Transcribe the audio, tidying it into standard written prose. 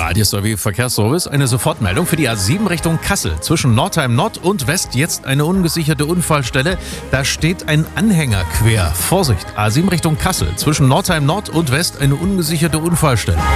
Radio sowie Verkehrsservice. Eine Sofortmeldung für die A7 Richtung Kassel. Zwischen Nordheim Nord und West jetzt eine ungesicherte Unfallstelle. Da steht ein Anhänger quer. Vorsicht, A7 Richtung Kassel. Zwischen Nordheim Nord und West eine ungesicherte Unfallstelle.